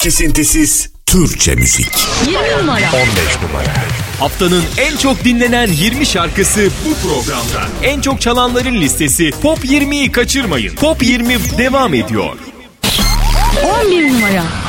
Kesintisiz Türkçe müzik. 20 numara. 15 numara. Haftanın en çok dinlenen 20 şarkısı bu programda. En çok çalanların listesi Pop 20'yi kaçırmayın. Pop 20 devam ediyor. 11 numara.